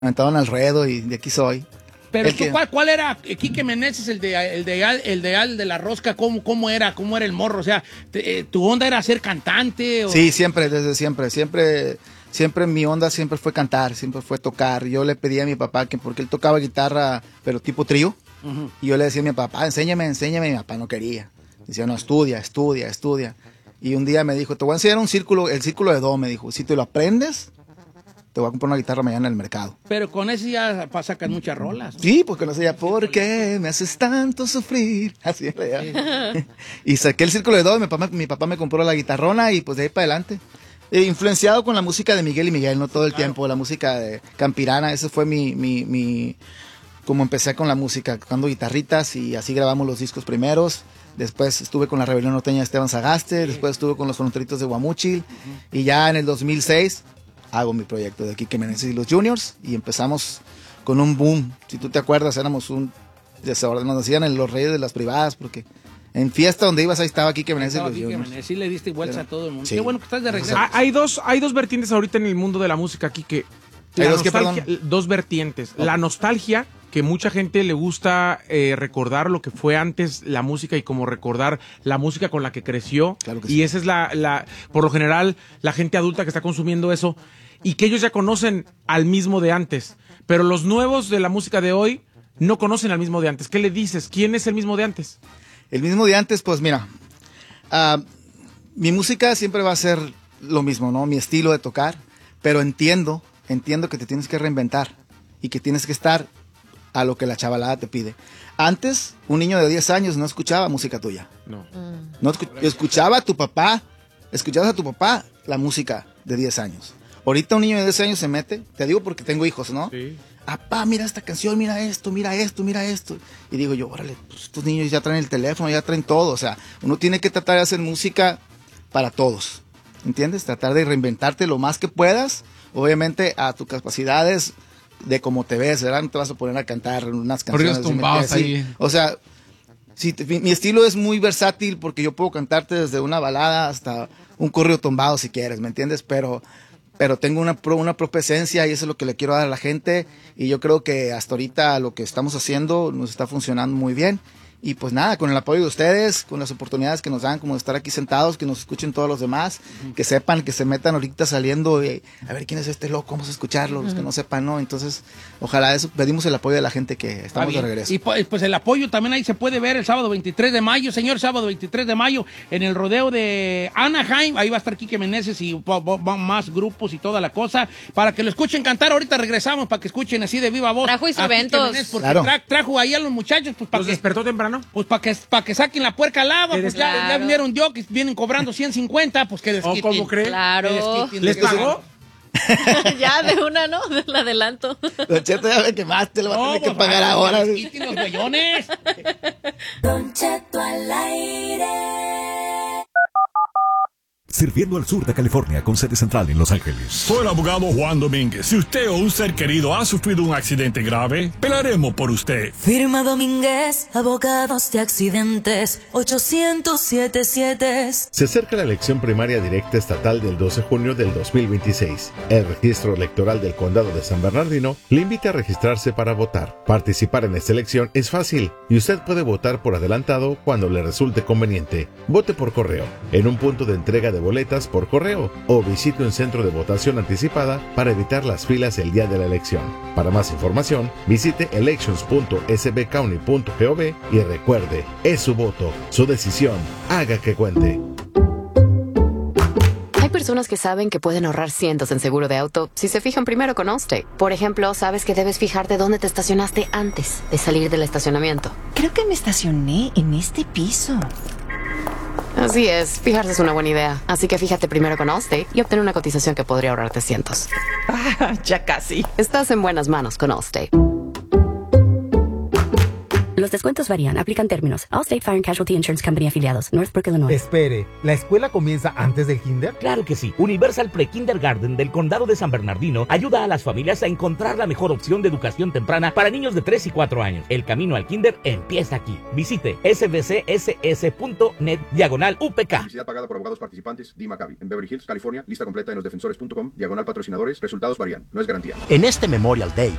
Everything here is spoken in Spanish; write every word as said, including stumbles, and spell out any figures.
aventaban al ruedo y de aquí soy. Pero El tú, que- ¿cuál, ¿cuál era Quique Meneses, el de el de el de, el de la rosca? ¿Cómo, cómo era? ¿Cómo era el morro? O sea, te, eh, ¿tu onda era ser cantante? O... Sí, siempre, desde siempre, siempre, siempre mi onda siempre fue cantar, siempre fue tocar. Yo le pedí a mi papá que, porque él tocaba guitarra, pero tipo trío, uh-huh. Y yo le decía a mi papá, enséñame, enséñame, y mi papá no quería. Decía, no, estudia, estudia, estudia. Y un día me dijo, te voy a enseñar un círculo, el círculo de do, me dijo, si te lo aprendes, te voy a comprar una guitarra mañana en el mercado. Pero con eso ya sacan muchas rolas, ¿no? Sí, porque no sé ya, ¿por qué me haces tanto sufrir? Así le llamo. Y saqué el círculo de do, y mi papá, mi papá me compró la guitarrona y pues de ahí para adelante. Eh, influenciado con la música de Miguel y Miguel, no todo el claro. tiempo, la música de Campirana, ese fue mi, mi, mi, como empecé con la música, tocando guitarritas y así grabamos los discos primeros. Después estuve con la Rebelión Norteña de Esteban Sagaste, sí. Después estuve con los Fronteritos de Guamúchil, uh-huh. Y ya en el dos mil seis hago mi proyecto de Quique Meneses y los Juniors y empezamos con un boom. Si tú te acuerdas, éramos un desorden, nos decían en los Reyes de las Privadas, porque en fiesta donde ibas ahí estaba Quique Meneses y los Quique Juniors. Meneses, sí le diste vuelta Pero, a todo el mundo. Sí. Qué bueno que estás de regreso. Ah, hay, dos, hay dos vertientes ahorita en el mundo de la música, Quique. ¿Hay dos qué, perdón? Dos vertientes. Okay. La nostalgia, que mucha gente le gusta eh, recordar lo que fue antes la música y como recordar la música con la que creció. Claro que y sí. esa es la, la, por lo general, la gente adulta que está consumiendo eso y que ellos ya conocen al mismo de antes. Pero los nuevos de la música de hoy no conocen al mismo de antes. ¿Qué le dices? ¿Quién es el mismo de antes? El mismo de antes, pues mira, uh, mi música siempre va a ser lo mismo, ¿no? Mi estilo de tocar, pero entiendo, entiendo que te tienes que reinventar y que tienes que estar a lo que la chavalada te pide. Antes, un niño de diez años no escuchaba música tuya. No. No escu- escuchaba a tu papá, escuchabas a tu papá la música de diez años. Ahorita un niño de diez años se mete, te digo porque tengo hijos, ¿no? Sí. Papá, mira esta canción, mira esto, mira esto, mira esto. Y digo yo, órale, pues estos niños ya traen el teléfono, ya traen todo. O sea, uno tiene que tratar de hacer música para todos, ¿entiendes? Tratar de reinventarte lo más que puedas, obviamente a tus capacidades, de cómo te ves, ¿verdad? No te vas a poner a cantar unas canciones. Corridos tumbados ahí. O sea, sí, mi, mi estilo es muy versátil porque yo puedo cantarte desde una balada hasta un corrido tumbado si quieres, ¿me entiendes? Pero... pero tengo una, pro, una propia esencia y eso es lo que le quiero dar a la gente y yo creo que hasta ahorita lo que estamos haciendo nos está funcionando muy bien y pues nada, con el apoyo de ustedes, con las oportunidades que nos dan como de estar aquí sentados, que nos escuchen todos los demás, uh-huh. Que sepan, que se metan ahorita saliendo y a ver quién es este loco, vamos a escucharlo, uh-huh. Los que no sepan, ¿no? Entonces, ojalá eso, pedimos el apoyo de la gente que estamos de regreso. Y pues el apoyo también ahí se puede ver el sábado veintitrés de mayo, señor, sábado veintitrés de mayo, en el rodeo de Anaheim, ahí va a estar Quique Meneses y más grupos y toda la cosa, para que lo escuchen cantar, ahorita regresamos para que escuchen así de viva voz. Trajo instrumentos. Porque claro. tra trajo ahí a los muchachos, pues para ¿Los que... despertó temprano? Pues para que, pa que saquen la puerca al agua, pues ya, claro. ya vinieron yo, que vienen cobrando ciento cincuenta, pues que les ¿O quiten. cómo creen? Claro. ¿Les pagó? Ya de una, ¿no? Del adelanto. Don Cheto, ya me quemaste, lo vas a tener que pagar pues, ahora. Que les quiten los güeyones. Don Cheto al aire. Sirviendo al sur de California con sede central en Los Ángeles. Soy el abogado Juan Domínguez. Si usted o un ser querido ha sufrido un accidente grave, pelaremos por usted. Firma Domínguez, abogados de accidentes, ochocientos setenta y siete. Se acerca la elección primaria directa estatal del doce de junio del dos mil veintiséis. El registro electoral del condado de San Bernardino le invita a registrarse para votar. Participar en esta elección es fácil y usted puede votar por adelantado cuando le resulte conveniente. Vote por correo, en un punto de entrega de boletas por correo o visite un centro de votación anticipada para evitar las filas el día de la elección. Para más información, visite elections punto s b county punto gov y recuerde, es su voto, su decisión, haga que cuente. Hay personas que saben que pueden ahorrar cientos en seguro de auto si se fijan primero con Allstate. Por ejemplo, sabes que debes fijarte dónde te estacionaste antes de salir del estacionamiento. Creo que me estacioné en este piso. Así es, fijarse es una buena idea. Así que fíjate primero con Allstate y obtén una cotización que podría ahorrarte cientos. Ah, ya casi. Estás en buenas manos con Allstate. Los descuentos varían. Aplican términos. Allstate Fire and Casualty Insurance Company afiliados. Northbrook, Illinois. Espere, ¿la escuela comienza antes del kinder? Claro que sí. Universal Pre-Kindergarten del Condado de San Bernardino ayuda a las familias a encontrar la mejor opción de educación temprana para niños de tres y cuatro años. El camino al kinder empieza aquí. Visite s b c s s punto net diagonal U P K. Publicidad pagada por abogados participantes. D. Maccabi. En Beverly Hills, California. Lista completa en losdefensores punto com. Diagonal patrocinadores. Resultados varían. No es garantía. En este Memorial Day,